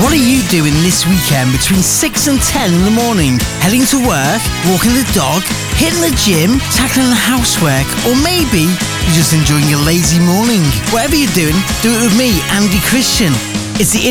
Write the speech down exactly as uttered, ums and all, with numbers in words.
What are you doing this weekend between six and ten in the morning? Heading to work, walking the dog, hitting the gym, tackling the housework, or maybe you're just enjoying your lazy morning? Whatever you're doing, do it with me, Andy Christian. It's the